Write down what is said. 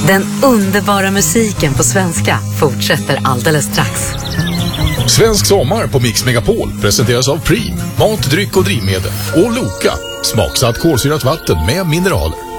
Den underbara musiken på svenska fortsätter alldeles strax. Svensk sommar på Mix Megapol presenteras av Preem, mat, dryck och drivmedel. Och Loka, smaksatt kolsyrat vatten med mineraler.